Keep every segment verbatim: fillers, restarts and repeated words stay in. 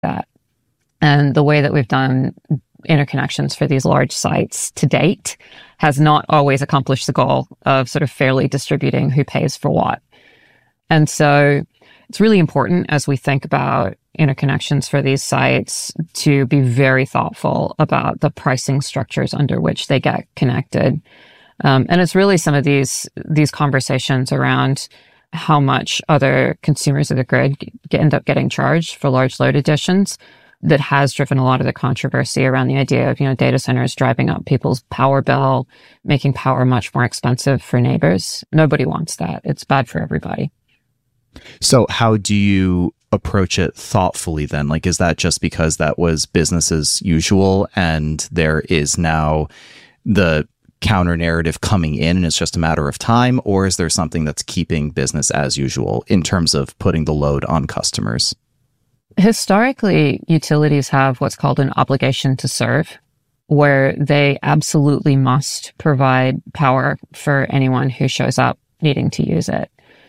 that. And the way that we've done interconnections for these large sites to date has not always accomplished the goal of sort of fairly distributing who pays for what. And so it's really important as we think about interconnections for these sites to be very thoughtful about the pricing structures under which they get connected. Um, and it's really some of these these conversations around how much other consumers of the grid get, end up getting charged for large load additions that has driven a lot of the controversy around the idea of, you know, data centers driving up people's power bill, making power much more expensive for neighbors. Nobody wants that. It's bad for everybody. So how do you approach it thoughtfully then? Like, is that just because that was business as usual and there is now the counter narrative coming in and it's just a matter of time? Or is there something that's keeping business as usual in terms of putting the load on customers? Historically, utilities have what's called an obligation to serve, where they absolutely must provide power for anyone who shows up needing to use it.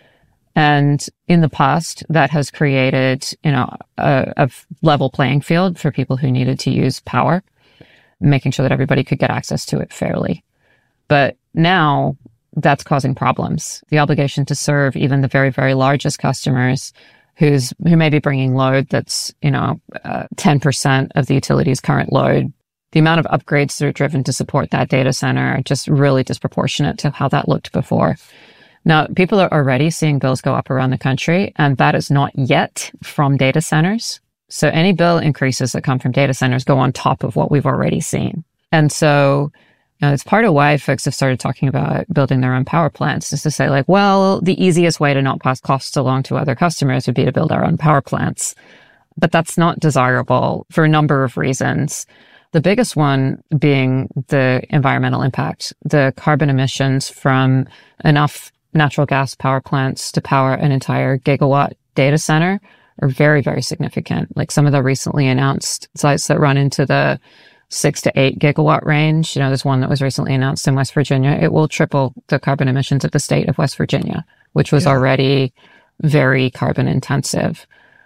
And in the past, that has created, you know, a, a level playing field for people who needed to use power, making sure that everybody could get access to it fairly. But now that's causing problems. The obligation to serve even the very, very largest customers who's who may be bringing load that's, you know, uh, ten percent of the utility's current load. The amount of upgrades that are driven to support that data center are just really disproportionate to how that looked before. Now, people are already seeing bills go up around the country, and that is not yet from data centers. So any bill increases that come from data centers go on top of what we've already seen. And so, you know, it's part of why folks have started talking about building their own power plants, is to say, like, well, the easiest way to not pass costs along to other customers would be to build our own power plants. But that's not desirable for a number of reasons. The biggest one being the environmental impact. The carbon emissions from enough natural gas power plants to power an entire gigawatt data center are very, very significant. Like some of the recently announced sites that run into the six to eight gigawatt range. You know, there's one that was recently announced in West Virginia. It will triple the carbon emissions of the state of West Virginia, which was yeah. already very carbon intensive.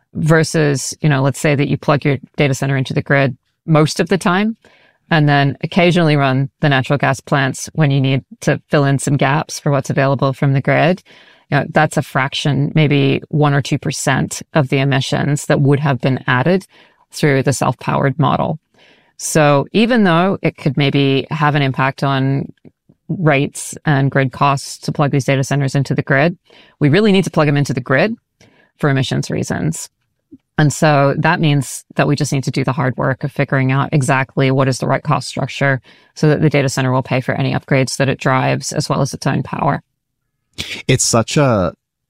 Versus, you know, let's say that you plug your data center into the grid most of the time, and then occasionally run the natural gas plants when you need to fill in some gaps for what's available from the grid. You know, that's a fraction, maybe one or two percent of the emissions that would have been added through the self-powered model. So even though it could maybe have an impact on rates and grid costs to plug these data centers into the grid, we really need to plug them into the grid for emissions reasons. And so that means that we just need to do the hard work of figuring out exactly what is the right cost structure so that the data center will pay for any upgrades that it drives as well as its own power. It's such a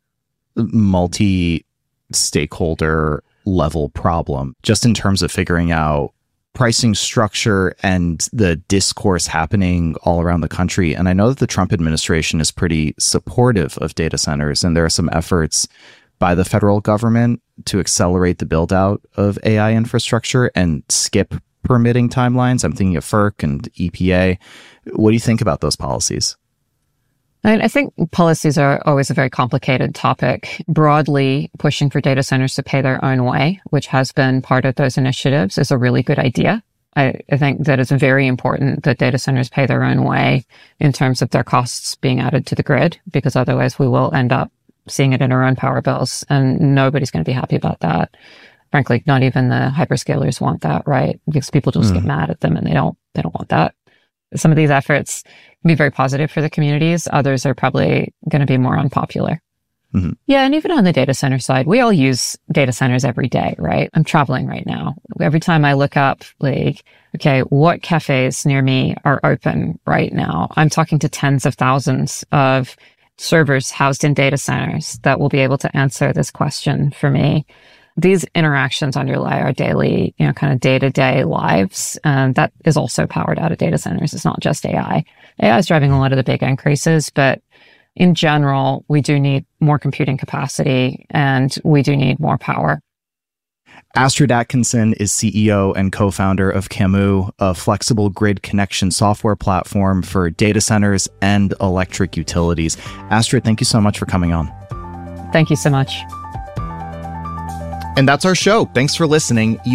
multi-stakeholder level problem, just in terms of figuring out pricing structure and the discourse happening all around the country. And I know that the Trump administration is pretty supportive of data centers, and there are some efforts by the federal government to accelerate the build out of A I infrastructure and skip permitting timelines. I'm thinking of FERC and E P A. What do you think about those policies? I mean, I think policies are always a very complicated topic. Broadly, pushing for data centers to pay their own way, which has been part of those initiatives, is a really good idea. I, I think that it's very important that data centers pay their own way in terms of their costs being added to the grid, because otherwise we will end up seeing it in our own power bills, and nobody's going to be happy about that. Frankly, not even the hyperscalers want that, right? Because people just mm. get mad at them, and they don't, they don't want that. Some of these efforts can be very positive for the communities. Others are probably going to be more unpopular. Mm-hmm. Yeah. And even on the data center side, we all use data centers every day, right? I'm traveling right now. Every time I look up, like, okay, what cafes near me are open right now? I'm talking to tens of thousands of servers housed in data centers that will be able to answer this question for me. These interactions underlie our daily, you know, kind of day-to-day lives. And that is also powered out of data centers. It's not just A I. A I is driving a lot of the big increases, but in general, we do need more computing capacity and we do need more power. Astrid Atkinson is C E O and co-founder of Camu, a flexible grid connection software platform for data centers and electric utilities. Astrid, thank you so much for coming on. Thank you so much. And that's our show. Thanks for listening.